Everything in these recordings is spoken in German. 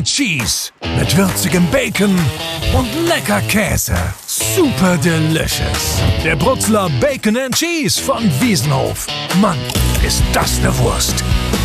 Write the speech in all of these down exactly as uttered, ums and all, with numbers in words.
Cheese mit würzigem Bacon und lecker Käse. Super delicious. Der Brutzler Bacon and Cheese von Wiesenhof. Mann, ist das eine Wurst.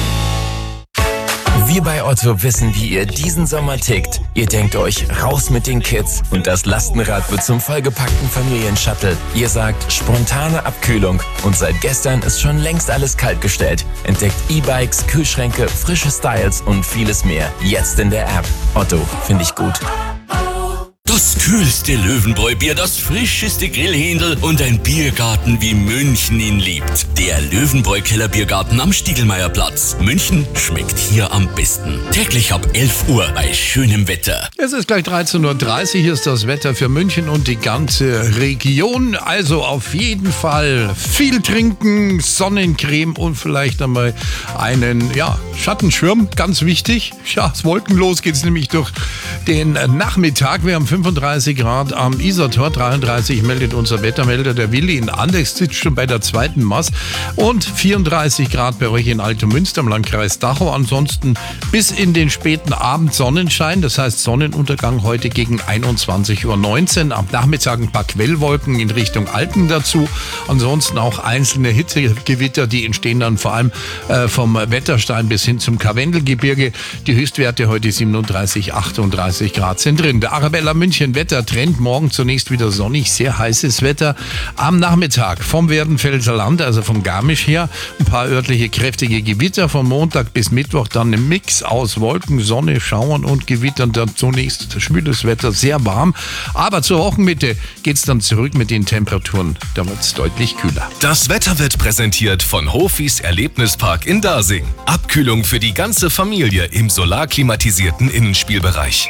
Wir bei Otto wissen, wie ihr diesen Sommer tickt. Ihr denkt euch, raus mit den Kids und das Lastenrad wird zum vollgepackten Familienshuttle. Ihr sagt, spontane Abkühlung und seit gestern ist schon längst alles kaltgestellt. Entdeckt E-Bikes, Kühlschränke, frische Styles und vieles mehr. Jetzt in der App. Otto, finde ich gut. Das kühlste Löwenbräu-Bier, das frischeste Grillhändel und ein Biergarten, wie München ihn liebt. Der Löwenbräu-Keller-Biergarten am Stiegelmeierplatz. München schmeckt hier am besten. Täglich ab elf Uhr bei schönem Wetter. Es ist gleich dreizehn Uhr dreißig, hier ist das Wetter für München und die ganze Region. Also auf jeden Fall viel trinken, Sonnencreme und vielleicht einmal einen ja, Schattenschirm, ganz wichtig. Ja, wolkenlos geht es nämlich durch den Nachmittag. Wir haben fünfunddreißig Grad am Isartor, dreiunddreißig meldet unser Wettermelder, der Willi in Andex sitzt schon bei der zweiten Mast und vierunddreißig Grad bei euch in Altomünster im Landkreis Dachau. Ansonsten bis in den späten Abend Sonnenschein, das heißt Sonnenuntergang heute gegen einundzwanzig Uhr neunzehn. Am Nachmittag ein paar Quellwolken in Richtung Alpen dazu. Ansonsten auch einzelne Hitzegewitter, die entstehen dann vor allem äh, vom Wetterstein bis hin zum Karwendelgebirge. Die Höchstwerte heute siebenunddreißig, achtunddreißig Grad sind drin. Der Arabella München Wettertrend, morgen zunächst wieder sonnig, sehr heißes Wetter. Am Nachmittag vom Werdenfelser Land, also vom Garmisch her, ein paar örtliche kräftige Gewitter. Von Montag bis Mittwoch dann ein Mix aus Wolken, Sonne, Schauern und Gewittern. Dann zunächst schwüles Wetter, sehr warm. Aber zur Wochenmitte geht es dann zurück mit den Temperaturen. Da wird es deutlich kühler. Das Wetter wird präsentiert von Hofis Erlebnispark in Dasing. Abkühlung für die ganze Familie im solarklimatisierten Innenspielbereich.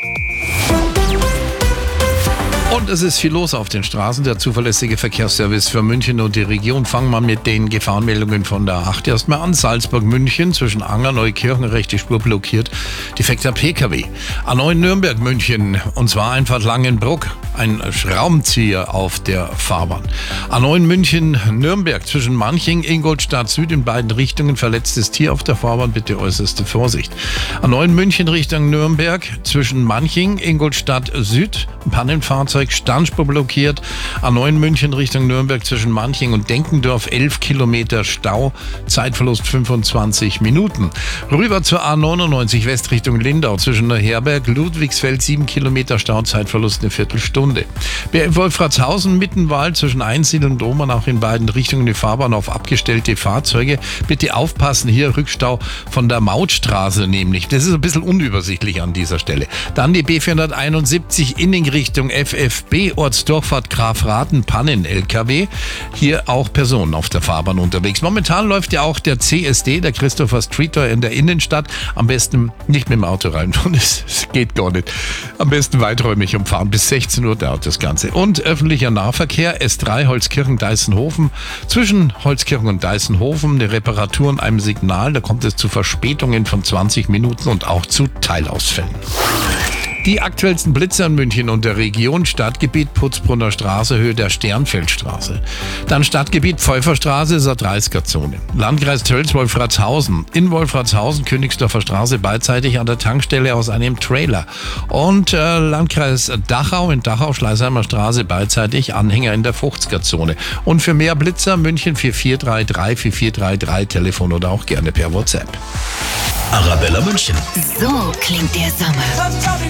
Und es ist viel los auf den Straßen. Der zuverlässige Verkehrsservice für München und die Region. Fangen wir mit den Gefahrenmeldungen von der A acht erstmal an. Salzburg-München zwischen Anger, Neukirchen, rechte Spur blockiert. Defekter P K W. A neun Nürnberg-München und zwar einfach Langenbruck. Ein Schraubenzieher auf der Fahrbahn. A neun München-Nürnberg zwischen Manching, Ingolstadt Süd in beiden Richtungen. Verletztes Tier auf der Fahrbahn, bitte äußerste Vorsicht. A neun München Richtung Nürnberg zwischen Manching, Ingolstadt Süd. Pannenfahrzeug, Standspur blockiert. A neun München Richtung Nürnberg zwischen Manching und Denkendorf elf Kilometer Stau. Zeitverlust fünfundzwanzig Minuten. Rüber zur A neunundneunzig West Richtung Lindau zwischen der Herberg, Ludwigsfeld sieben Kilometer Stau. Zeitverlust eine Viertelstunde. B F Wolfratshausen, Mittenwald zwischen Einsiedeln und Domernach in beiden Richtungen die Fahrbahn auf abgestellte Fahrzeuge. Bitte aufpassen, hier Rückstau von der Mautstraße nämlich. Das ist ein bisschen unübersichtlich an dieser Stelle. Dann die B vierhunderteinundsiebzig Inning Richtung F F B, Ortsdurchfahrt Grafraten, Pannen-L K W. Hier auch Personen auf der Fahrbahn unterwegs. Momentan läuft ja auch der C S D, der Christopher Street Tour in der Innenstadt. Am besten nicht mit dem Auto rein, das geht gar nicht. Am besten weiträumig umfahren. Bis sechzehn Uhr dauert das Ganze. Und öffentlicher Nahverkehr, S drei Holzkirchen-Deißenhofen. Zwischen Holzkirchen und Deißenhofen eine Reparatur an einem Signal. Da kommt es zu Verspätungen von zwanzig Minuten und auch zu Teilausfällen. Die aktuellsten Blitze in München und der Region. Stadtgebiet Putzbrunner Straße, Höhe der Sternfeldstraße. Dann Stadtgebiet Pfeuferstraße, ist eine dreißiger-Zone. Landkreis Tölz, Wolfratshausen. In Wolfratshausen, Königsdorfer Straße, beidseitig an der Tankstelle aus einem Trailer. Und äh, Landkreis Dachau, in Dachau, Schleißheimer Straße, beidseitig Anhänger in der fünfziger-Zone. Und für mehr Blitzer München vier vier drei drei, vier vier drei drei, Telefon oder auch gerne per WhatsApp. Arabella München. So klingt der Sommer.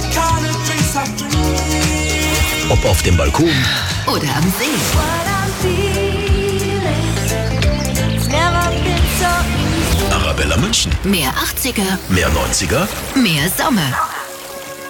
Ob auf dem Balkon Oder am See. Arabella München. Mehr achtziger, Mehr neunziger. mehr Sommer.